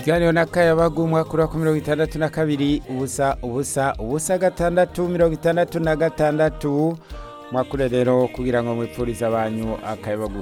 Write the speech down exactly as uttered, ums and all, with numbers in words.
ikiganiro n'akayabagu umwaka ura ku mirongo itandatu na kabiri ubusa ubusa ubusa gatandatu mirongo itandatu na gatandatu mwakure rero kugira ngo mwipfurize abanyu akayabagu